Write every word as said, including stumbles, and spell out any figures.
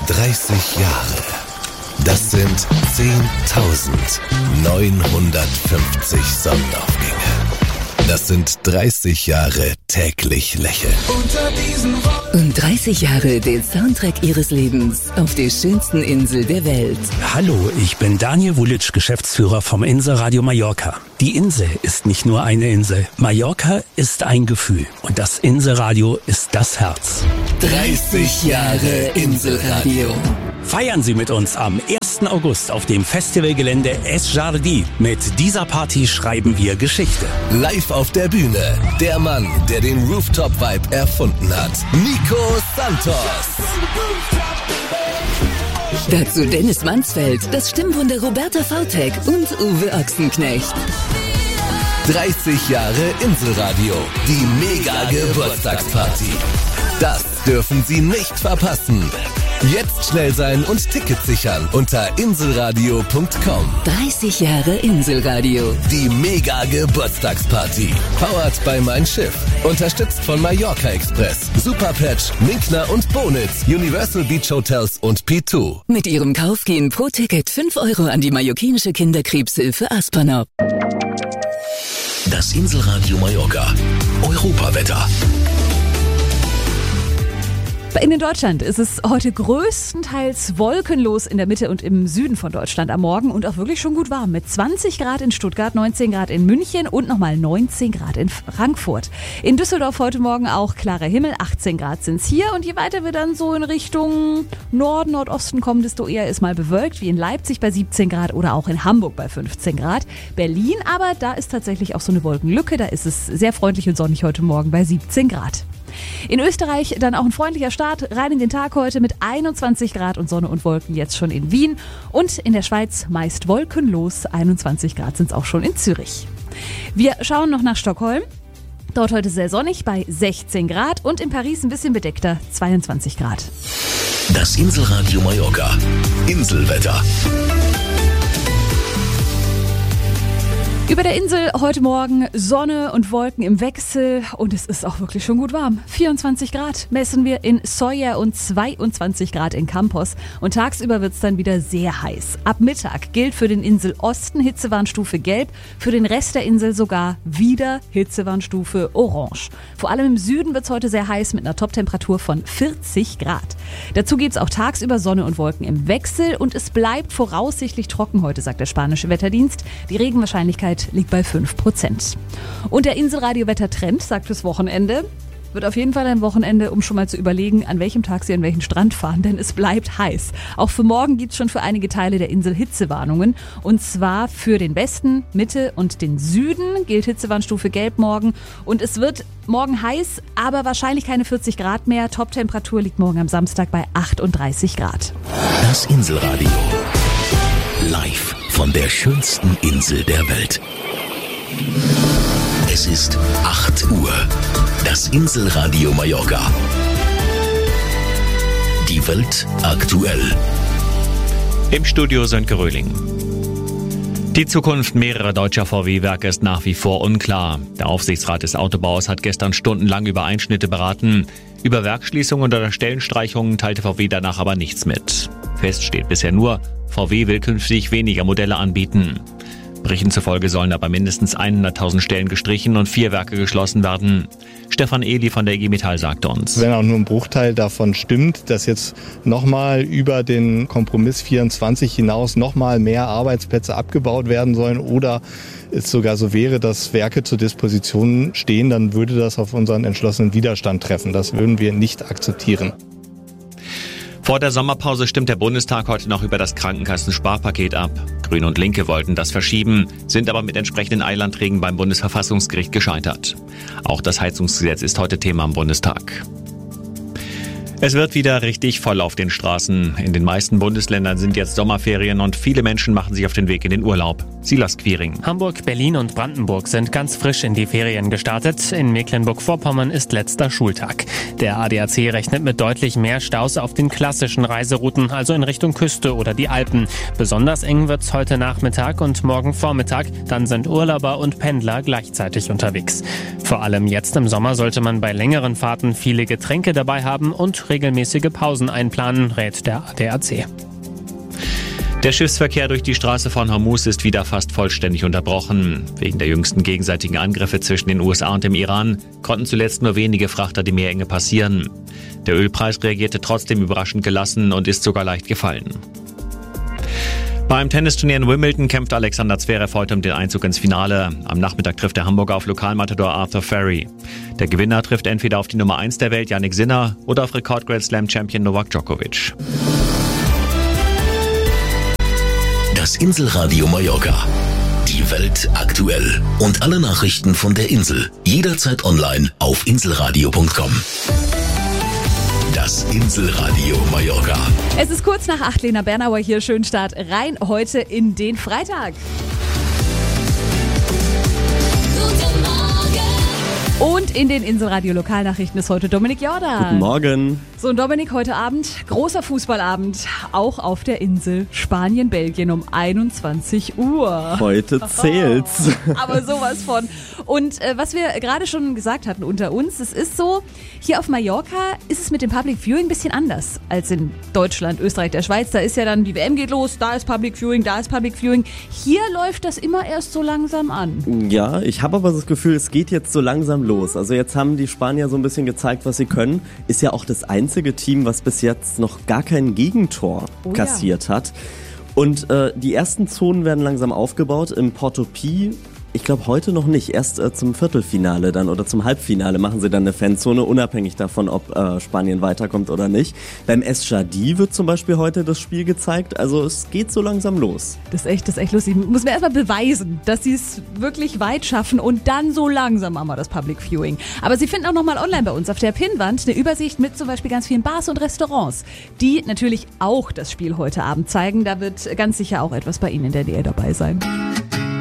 dreißig Jahre. Das sind zehntausendneunhundertfünfzig Sonnenaufgänge. Das sind dreißig Jahre täglich lächeln. Unter diesen Und dreißig Jahre den Soundtrack ihres Lebens auf der schönsten Insel der Welt. Hallo, ich bin Daniel Vulic, Geschäftsführer vom Inselradio Mallorca. Die Insel ist nicht nur eine Insel. Mallorca ist ein Gefühl. Und das Inselradio ist das Herz. dreißig Jahre Inselradio. Feiern Sie mit uns am ersten August auf dem Festivalgelände Es Jardí. Mit dieser Party schreiben wir Geschichte. Live auf der Bühne, der Mann, der den Rooftop-Vibe erfunden hat. Nico Santos. Dazu Dennis Mansfeld, das Stimmwunder Roberta Vautek und Uwe Ochsenknecht. dreißig Jahre Inselradio. Die Mega-Geburtstagsparty. Das dürfen Sie nicht verpassen. Jetzt schnell sein und Tickets sichern unter inselradio punkt com. dreißig Jahre Inselradio. Die Mega-Geburtstagsparty. Powered by Mein Schiff. Unterstützt von Mallorca Express, Superpatch, Minkner und Bonitz, Universal Beach Hotels und P zwei. Mit ihrem Kauf gehen pro Ticket fünf Euro an die mallorquinische Kinderkrebshilfe Aspernop. Das Inselradio Mallorca. Europawetter. In Deutschland ist es heute größtenteils wolkenlos in der Mitte und im Süden von Deutschland am Morgen und auch wirklich schon gut warm. Mit zwanzig Grad in Stuttgart, neunzehn Grad in München und nochmal neunzehn Grad in Frankfurt. In Düsseldorf heute Morgen auch klarer Himmel, achtzehn Grad sind es hier. Und je weiter wir dann so in Richtung Norden, Nordosten kommen, desto eher ist mal bewölkt, wie in Leipzig bei siebzehn Grad oder auch in Hamburg bei fünfzehn Grad. Berlin aber, da ist tatsächlich auch so eine Wolkenlücke, da ist es sehr freundlich und sonnig heute Morgen bei siebzehn Grad. In Österreich dann auch ein freundlicher Start rein in den Tag heute mit einundzwanzig Grad und Sonne und Wolken jetzt schon in Wien. Und in der Schweiz meist wolkenlos, einundzwanzig Grad sind es auch schon in Zürich. Wir schauen noch nach Stockholm. Dort heute sehr sonnig bei sechzehn Grad und in Paris ein bisschen bedeckter, zweiundzwanzig Grad. Das Inselradio Mallorca. Inselwetter. Über der Insel heute Morgen Sonne und Wolken im Wechsel und es ist auch wirklich schon gut warm. vierundzwanzig Grad messen wir in Sóller und zweiundzwanzig Grad in Campos und tagsüber wird es dann wieder sehr heiß. Ab Mittag gilt für den Inselosten Hitzewarnstufe Gelb, für den Rest der Insel sogar wieder Hitzewarnstufe Orange. Vor allem im Süden wird es heute sehr heiß mit einer Toptemperatur von vierzig Grad. Dazu gibt es auch tagsüber Sonne und Wolken im Wechsel und es bleibt voraussichtlich trocken heute, sagt der spanische Wetterdienst. Die Regenwahrscheinlichkeit liegt bei fünf Prozent. Und der Inselradio-Wettertrend sagt fürs Wochenende, wird auf jeden Fall ein Wochenende, um schon mal zu überlegen, an welchem Tag Sie an welchen Strand fahren, denn es bleibt heiß. Auch für morgen gibt es schon für einige Teile der Insel Hitzewarnungen. Und zwar für den Westen, Mitte und den Süden gilt Hitzewarnstufe Gelb morgen. Und es wird morgen heiß, aber wahrscheinlich keine vierzig Grad mehr. Toptemperatur liegt morgen am Samstag bei achtunddreißig Grad. Das Inselradio. Live von der schönsten Insel der Welt. Es ist acht Uhr. Das Inselradio Mallorca. Die Welt aktuell. Im Studio Sönke Röhling. Die Zukunft mehrerer deutscher V W-Werke ist nach wie vor unklar. Der Aufsichtsrat des Autobaus hat gestern stundenlang über Einschnitte beraten. Über Werksschließungen oder Stellenstreichungen teilte V W danach aber nichts mit. Fest steht bisher nur, V W will künftig weniger Modelle anbieten. Berichten zufolge sollen aber mindestens hunderttausend Stellen gestrichen und vier Werke geschlossen werden. Stefan Ehli von der I G Metall sagte uns: Wenn auch nur ein Bruchteil davon stimmt, dass jetzt nochmal über den Kompromiss vierundzwanzig hinaus nochmal mehr Arbeitsplätze abgebaut werden sollen oder es sogar so wäre, dass Werke zur Disposition stehen, dann würde das auf unseren entschlossenen Widerstand treffen. Das würden wir nicht akzeptieren. Vor der Sommerpause stimmt der Bundestag heute noch über das Krankenkassensparpaket ab. Grüne und Linke wollten das verschieben, sind aber mit entsprechenden Eilanträgen beim Bundesverfassungsgericht gescheitert. Auch das Heizungsgesetz ist heute Thema im Bundestag. Es wird wieder richtig voll auf den Straßen. In den meisten Bundesländern sind jetzt Sommerferien und viele Menschen machen sich auf den Weg in den Urlaub. Silas Quiring. Hamburg, Berlin und Brandenburg sind ganz frisch in die Ferien gestartet. In Mecklenburg-Vorpommern ist letzter Schultag. Der A D A C rechnet mit deutlich mehr Staus auf den klassischen Reiserouten, also in Richtung Küste oder die Alpen. Besonders eng wird's heute Nachmittag und morgen Vormittag. Dann sind Urlauber und Pendler gleichzeitig unterwegs. Vor allem jetzt im Sommer sollte man bei längeren Fahrten viele Getränke dabei haben und regelmäßige Pausen einplanen, rät der A D A C. Der Schiffsverkehr durch die Straße von Hormuz ist wieder fast vollständig unterbrochen. Wegen der jüngsten gegenseitigen Angriffe zwischen den U S A und dem Iran konnten zuletzt nur wenige Frachter die Meerenge passieren. Der Ölpreis reagierte trotzdem überraschend gelassen und ist sogar leicht gefallen. Beim Tennisturnier in Wimbledon kämpft Alexander Zverev heute um den Einzug ins Finale. Am Nachmittag trifft der Hamburger auf Lokalmatador Arthur Ferry. Der Gewinner trifft entweder auf die Nummer eins der Welt, Jannik Sinner, oder auf Rekord-Grand Slam-Champion Novak Djokovic. Das Inselradio Mallorca. Die Welt aktuell. Und alle Nachrichten von der Insel. Jederzeit online auf inselradio punkt com. Das Inselradio Mallorca. Es ist kurz nach acht, Lena Bernauer hier. Schönen Start rein heute in den Freitag. Guten Morgen. Und in den Inselradio-Lokalnachrichten ist heute Dominik Jordan. Guten Morgen. So, und Dominik, heute Abend, großer Fußballabend, auch auf der Insel. Spanien, Belgien um einundzwanzig Uhr. Heute zählt's. Oh, aber sowas von. Und äh, was wir gerade schon gesagt hatten unter uns, es ist so, hier auf Mallorca ist es mit dem Public Viewing ein bisschen anders als in Deutschland, Österreich, der Schweiz. Da ist ja dann, die W M geht los, da ist Public Viewing, da ist Public Viewing. Hier läuft das immer erst so langsam an. Ja, ich habe aber das Gefühl, es geht jetzt so langsam los. Also jetzt haben die Spanier so ein bisschen gezeigt, was sie können. Ist ja auch das einzige Team, was bis jetzt noch gar kein Gegentor oh, kassiert ja. hat. Und äh, die ersten Zonen werden langsam aufgebaut. Im Porto-Pi, ich glaube heute noch nicht. Erst äh, zum Viertelfinale dann oder zum Halbfinale machen sie dann eine Fanzone, unabhängig davon, ob äh, Spanien weiterkommt oder nicht. Beim Es Jadi wird zum Beispiel heute das Spiel gezeigt. Also es geht so langsam los. Das ist echt, das ist echt lustig. Muss mir erstmal beweisen, dass sie es wirklich weit schaffen und dann so langsam machen wir das Public Viewing. Aber Sie finden auch nochmal online bei uns auf der Pinnwand eine Übersicht mit zum Beispiel ganz vielen Bars und Restaurants, die natürlich auch das Spiel heute Abend zeigen. Da wird ganz sicher auch etwas bei Ihnen in der Nähe dabei sein.